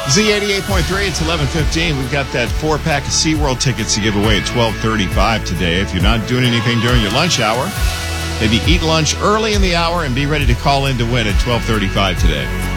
Z88.3, it's 11:15. We've got that 4-pack of SeaWorld tickets to give away at 12:35 today. If you're not doing anything during your lunch hour, maybe eat lunch early in the hour and be ready to call in to win at 12:35 today.